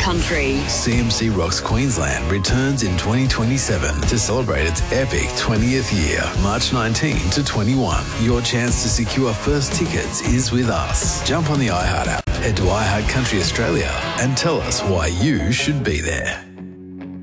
Country. CMC Rocks Queensland returns in 2027 to celebrate its epic 20th year, March 19 to 21. Your chance to secure first tickets is with us. Jump on the iHeart app, head to iHeart Country Australia and tell us why you should be there.